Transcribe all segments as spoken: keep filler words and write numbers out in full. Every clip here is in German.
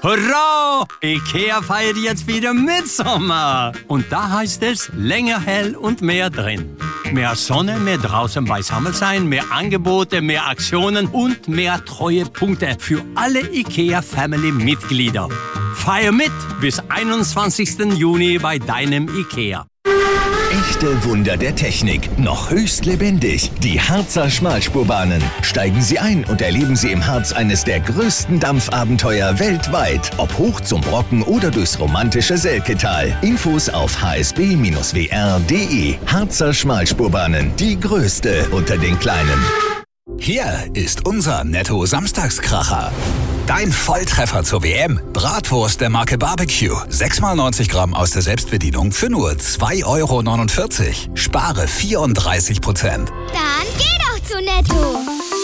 Hurra! IKEA feiert jetzt wieder Mitsommer. Und da heißt es länger hell und mehr drin. Mehr Sonne, mehr draußen beisammen sein, mehr Angebote, mehr Aktionen und mehr Treuepunkte für alle IKEA-Family-Mitglieder. Feier mit bis einundzwanzigsten Juni bei deinem IKEA. Echte Wunder der Technik, noch höchst lebendig. Die Harzer Schmalspurbahnen. Steigen Sie ein und erleben Sie im Harz eines der größten Dampfabenteuer weltweit. Ob hoch zum Brocken oder durchs romantische Selketal. Infos auf h s b Bindestrich w r punkt d e. Harzer Schmalspurbahnen, die größte unter den kleinen. Hier ist unser Netto-Samstagskracher. Dein Volltreffer zur W M. Bratwurst der Marke Barbecue. sechs mal neunzig Gramm aus der Selbstbedienung für nur zwei Euro neunundvierzig. Spare vierunddreißig Prozent. Dann geh doch zu Netto.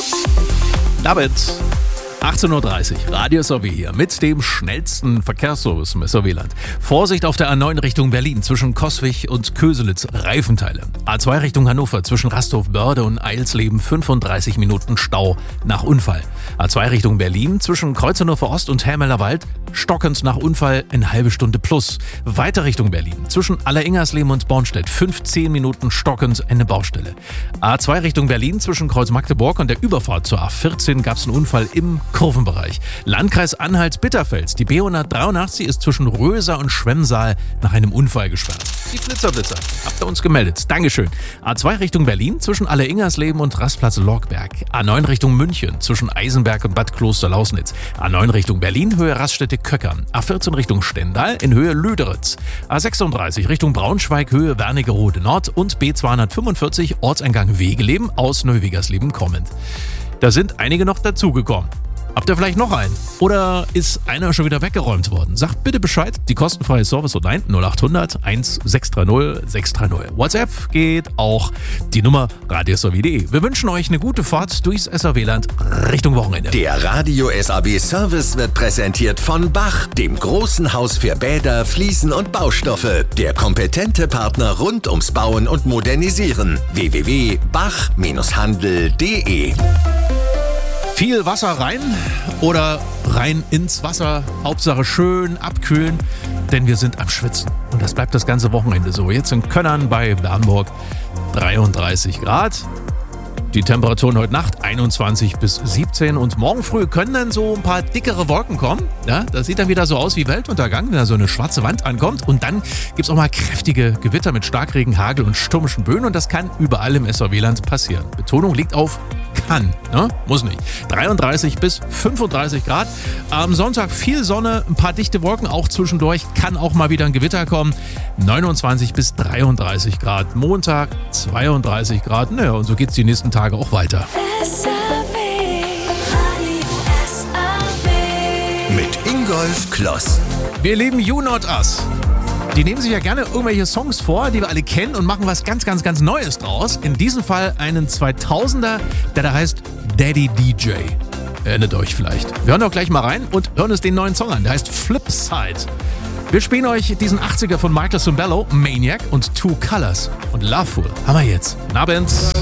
David, achtzehn Uhr dreißig, Radio S R W hier mit dem schnellsten Verkehrsservice im S R W-Land. Vorsicht auf der A neun Richtung Berlin zwischen Coswig und Köselitz, Reifenteile. A zwei Richtung Hannover zwischen Rasthof-Börde und Eilsleben, fünfunddreißig Minuten Stau nach Unfall. A zwei Richtung Berlin zwischen Kreuz Hannover Ost und Helmeler Wald, stockend nach Unfall, eine halbe Stunde plus. Weiter Richtung Berlin zwischen Alleringersleben und Bornstedt, fünfzehn Minuten stockend, eine Baustelle. A zwei Richtung Berlin zwischen Kreuz Magdeburg und der Überfahrt zur A vierzehn gab es einen Unfall im Kurvenbereich. Landkreis Anhalt-Bitterfels. Die B hundertdreiundachtzig ist zwischen Röser und Schwemmsaal nach einem Unfall gesperrt. Die Blitzerblitzer. Habt ihr uns gemeldet. Dankeschön. A zwei Richtung Berlin zwischen Alleringersleben und Rastplatz Lorgberg. A neun Richtung München zwischen Eisenberg und Bad Kloster-Lausnitz. A neun Richtung Berlin, Höhe Raststätte Köckern. A vierzehn Richtung Stendal in Höhe Lüderitz. A sechsunddreißig Richtung Braunschweig, Höhe Wernigerode Nord und B zweihundertfünfundvierzig Ortseingang Wegeleben aus Neuwegersleben kommend. Da sind einige noch dazugekommen. Habt ihr vielleicht noch einen? Oder ist einer schon wieder weggeräumt worden? Sagt bitte Bescheid. Die kostenfreie Service-Hotline null acht hundert eins sechs drei null sechs drei null. WhatsApp geht auch. Die Nummer radio s r w punkt d e. Wir wünschen euch eine gute Fahrt durchs S R W-Land Richtung Wochenende. Der Radio S R W Service wird präsentiert von Bach, dem großen Haus für Bäder, Fliesen und Baustoffe. Der kompetente Partner rund ums Bauen und Modernisieren. w w w punkt bach handel punkt d e. Viel Wasser rein oder rein ins Wasser. Hauptsache schön abkühlen, denn wir sind am Schwitzen. Und das bleibt das ganze Wochenende so. Jetzt in Könnern bei Bernburg dreiunddreißig Grad. Die Temperaturen heute Nacht einundzwanzig bis siebzehn und morgen früh können dann so ein paar dickere Wolken kommen. Ja, das sieht dann wieder so aus wie Weltuntergang, wenn da so eine schwarze Wand ankommt. Und dann gibt es auch mal kräftige Gewitter mit Starkregen, Hagel und stürmischen Böen. Und das kann überall im S R W-Land passieren. Betonung liegt auf kann, ne? Muss nicht. dreiunddreißig bis fünfunddreißig Grad. Am Sonntag viel Sonne, ein paar dichte Wolken auch zwischendurch. Kann auch mal wieder ein Gewitter kommen. neunundzwanzig bis dreiunddreißig Grad. Montag zweiunddreißig Grad. Naja, und so geht's die nächsten Tage auch weiter. S R W, Radio S R W. Mit Ingolf Kloss. Wir lieben You Not Us. Die nehmen sich ja gerne irgendwelche Songs vor, die wir alle kennen und machen was ganz, ganz, ganz Neues draus. In diesem Fall einen zweitausender, der da heißt Daddy D J. Erinnert euch vielleicht. Wir hören doch gleich mal rein und hören uns den neuen Song an. Der heißt Flipside. Wir spielen euch diesen achtziger von Michael Cimbello, Maniac und Two Colors. Und Loveful haben wir jetzt. Guten Abend.